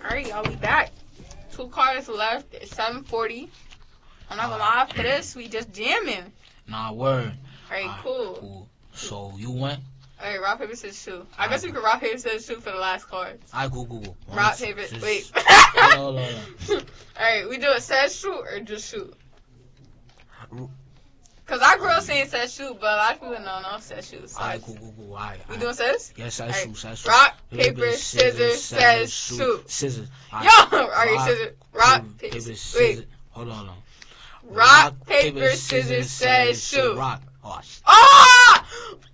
Alright, y'all, we back. 2 cars left. It's 7:40. I'm not gonna lie, after this, we just jamming. Nah, word. Alright, cool. So, you went? Alright, rock, paper, scissors, shoot. I guess we could rock, paper, scissors, shoot for the last cards. Alright, cool. Rock, paper, wait. Hold on. Alright, we do a set shoot or just shoot? Cause our girl saying set shoot, but a lot of people no set shoot. So alright, cool. Alright. We doing sets? Yes, set shoot. Rock, paper, scissors, set shoot. Scissors. Yo, alright, scissors. Rock, paper, scissors. Wait. Hold on. Rock, paper, scissors, set shoot. Rock. Oh, shit. Ah!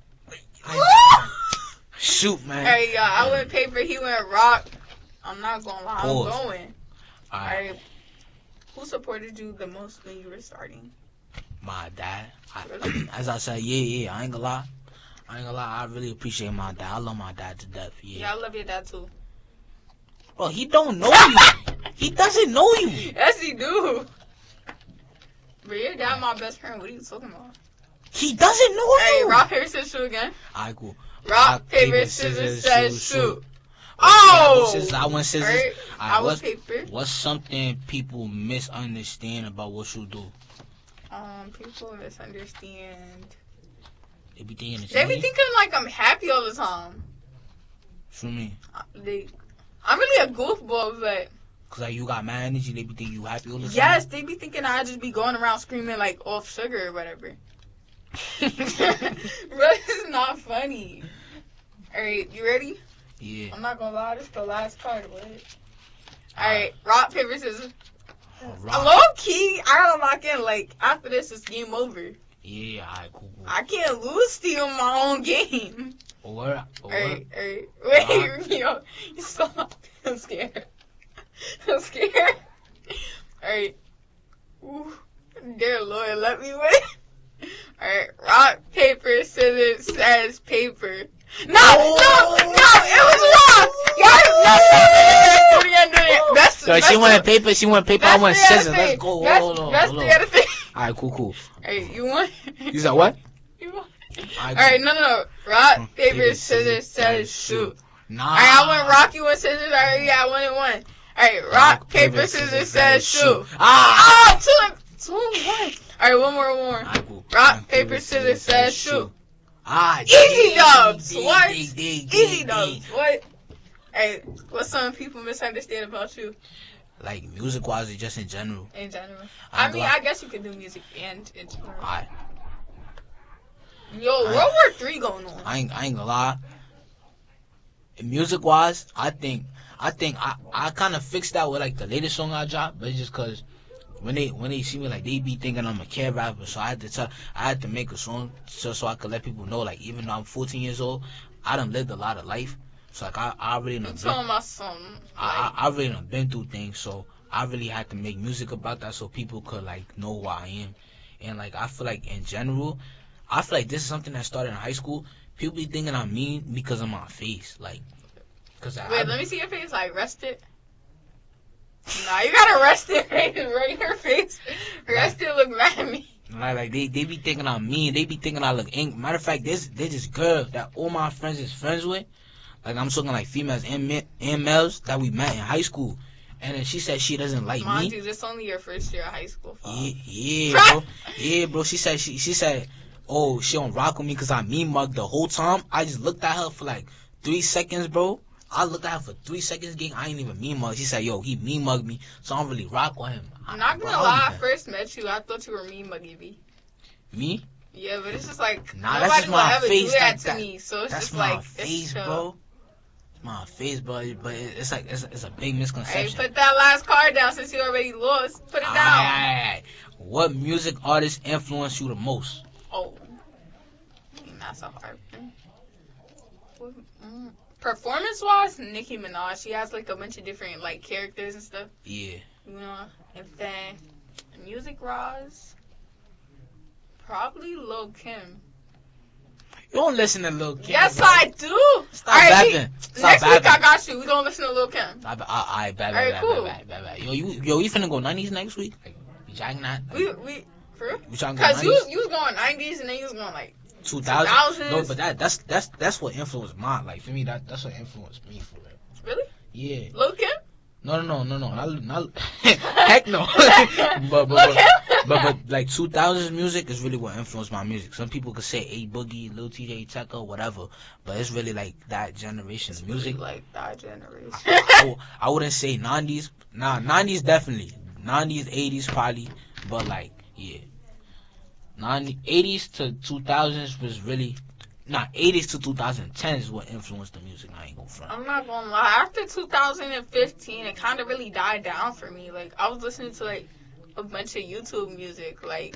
Shoot, man. Alright, y'all. I went paper. He went rock. I'm not gonna lie. Pause. I'm going. Alright. Who supported you the most when you were starting? My dad. As I said, yeah. I ain't gonna lie. I really appreciate my dad. I love my dad to death. Yeah, I love your dad too. Bro, he don't know you. He doesn't know you. Yes, he do. But your dad my best friend. What are you talking about? He doesn't know you. Hey, rock, paper, scissors, shoot again. Alright, cool. Rock, paper, scissors, shoot. Oh! I went scissors. Right. I was paper. What's something people misunderstand about what you do? People misunderstand. They be thinking like I'm happy all the time. What you mean? I'm really a goofball, but... Cause like you got mad energy, they be thinking you happy all the time? Yes, they be thinking I just be going around screaming like off sugar or whatever. Bro, it's not funny. Alright, you ready? Yeah. I'm not gonna lie, this is the last card, what? Alright, rock, paper, scissors. Low key, I gotta lock in, like, after this, it's game over. Yeah, alright, cool. I can't lose still my own game. Alright. Wait, yo, you stop. I'm scared. Alright. Dear Lord, let me win. Alright, rock, paper, scissors, says paper. No, it was wrong. Do it again. She wanted paper, I want scissors. Let's go. Hold on. The other thing. Alright, cool. Alright, you won? You said what? You won. Alright, no. Rock, paper, scissors, says shoot. Nah. Alright, I went rock, you went scissors. Alright, yeah, I won. Alright, rock, paper, scissors, says shoot. Two and one. Alright, one more. Rock, paper, scissors, says shoot. Easy dubs. What? Easy dubs. What? Hey, what's some people misunderstand about you? Like music wise or just in general? In general. I guess you can do music and in general. Alright. Yo, World War III going on. I ain't gonna lie. Music wise, I think I kind of fixed that with like the latest song I dropped, but it's just cause when they see me, like, they be thinking I'm a kid rapper, so I had to make a song so I could let people know, like, even though I'm 14 years old, I done lived a lot of life. So like I really done I really done been through things, so I really had to make music about that so people could like know who I am. And like I feel like in general, this is something that started in high school. People be thinking I'm mean because of my face, like. Wait, let me see your face. Like, rest it. Nah, you gotta rest it right in your face. Rest it, look mad at me. Like they be thinking I'm mean. They be thinking I look angry. Matter of fact, there's this girl that all my friends is friends with. Like, I'm talking like females and males that we met in high school. And then she said she doesn't like me. Dude, this only your first year of high school. Yeah, bro. She said, oh, she don't rock with me because I mean mugged the whole time. I just looked at her for like 3 seconds, bro. I looked at her for 3 seconds, gang. I ain't even mean mug. She said, yo, he mean mugged me, so I don't really rock with him. I'm not gonna lie, I first met you, I thought you were mean muggy B. Me? Yeah, but it's just like, nah, that's just my face. Do that to me, so it's that's just my like, face, bro. It's my face, but it's like, it's a big misconception. Hey, put that last card down since you already lost. Put it down. Alright. What music artist influenced you the most? Oh. That's so hard. Performance-wise, Nicki Minaj. She has like a bunch of different like characters and stuff. Yeah. You know, and then music-wise, probably Lil Kim. You don't listen to Lil Kim. Yes, bro. I do. Stop bapping. Next week I got you. We gonna listen to Lil Kim. Alright, cool. Yo, you finna go 90s next week? Like, you jacking that? We for real? Cause you was going 90s and then you was going like 2000. No, but that's what influenced mine. Like for me, that's what influenced me for real. Really? Yeah. Lil Kim? No. Not heck no. but like 2000s music is really what influenced my music. Some people could say A Boogie, Lil TJ, Tekka, whatever, but it's really like that generation of music. Really like that generation. I wouldn't say 90s. Nah, 90s definitely. 90s, 80s probably, but like yeah. 80s to 2000s was really. 80s to 2010 is what influenced the music. I ain't gonna front. I'm not gonna lie. After 2015, it kind of really died down for me. Like, I was listening to, like, a bunch of YouTube music. Like,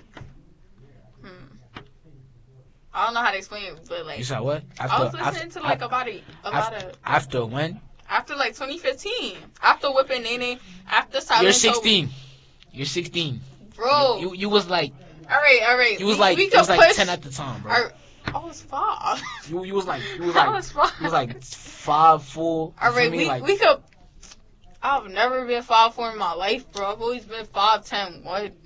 I don't know how to explain it, but, like... You said what? I was listening to, like, a lot of... After when? After, like, 2015. After Whippin' Nene. After Silent You're 16. You're 16. Bro. You was, like... Alright. You was, like, 10 at the time, bro. I was 5. You was like I was 5. You was like 5'4". Alright, we could. I've never been 5'4" in my life, bro. I've always been 5'10".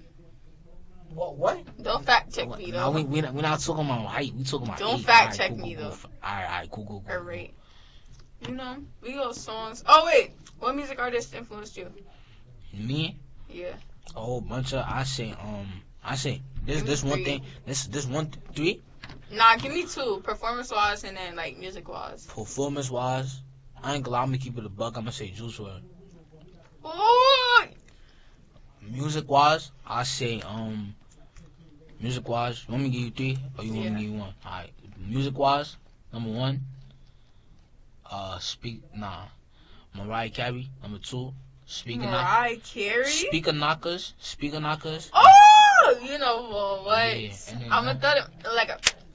What? Don't fact check me though. No, we're not talking about height. We talking about. Don't fact check me though. Alright, cool. Alright. You know, we got songs. Oh wait, what music artist influenced you? Me? Yeah. A whole bunch of. I say this one thing. This one 3. Nah, give me 2. Performance-wise and then, like, music-wise. Performance-wise, I ain't gonna lie, I'm gonna keep it a buck. I'm gonna say Juice WRLD. Ooh! Music-wise, I say, music-wise, you want me to give you 3? Or you want me to give you 1? Alright. Music-wise, number 1, Mariah Carey. Number 2, Mariah Carey? Speaker Knockers. Oh! You know what? Yeah, I'm gonna throw it like a...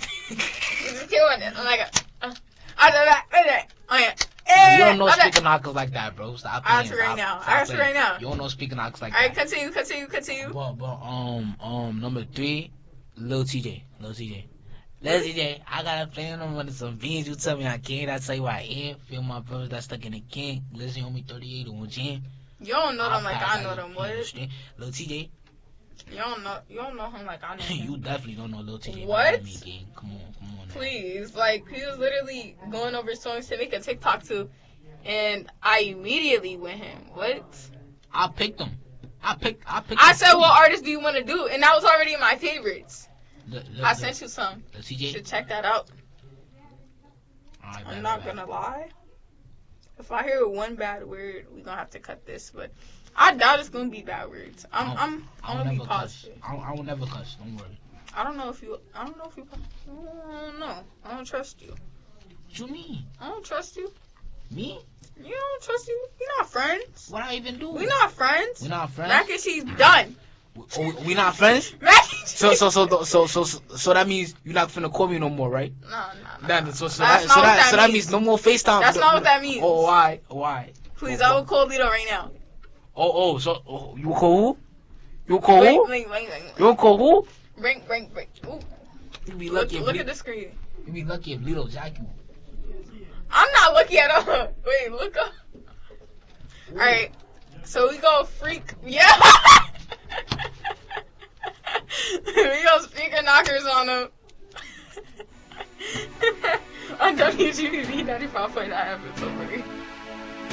You don't know Speaker Knockers like that, bro. Stop. I ask you right now. You don't know Speaker Knockers like that. Alright, continue. But number 3, Lil TJ. Lil TJ, I got a plan on one of some beans. You tell me I can't. I tell you I am. Feel my brothers that stuck in the can. Listen on me 38 on jam. You don't know them like I know them. What? Lil TJ. You don't know him like I know him. You definitely don't know Lil TJ. What? Come on. Please, like, he was literally going over songs to make a TikTok to, and I immediately went him. What? I picked him. I said, what artist do you want to do? And that was already in my favorites. I sent you some. You should check that out. I'm not gonna lie. If I hear one bad word, we're gonna have to cut this, but I doubt it's gonna be bad words. I'm gonna be positive. I will never cuss. Don't worry. I don't know. I don't know. I don't trust you. What you mean? I don't trust you. Me? You don't trust you. We're not friends. What I even do? We're not friends. Mac and cheese done. We not friends? Mac and cheese. So that means you're not finna call me no more, right? No. So that means no more FaceTime. That's not what that means. Oh, why? Please, I will call Lito right now. So you call who? You call who? Wait. You call who? Ring. Ooh. You be lucky. Look at the screen. You be lucky if Lito jack you. I'm not lucky at all. Wait, look up. Alright. So we go freak. Yeah. We go Speaker Knockers on him. On WGBB 95.9 FM.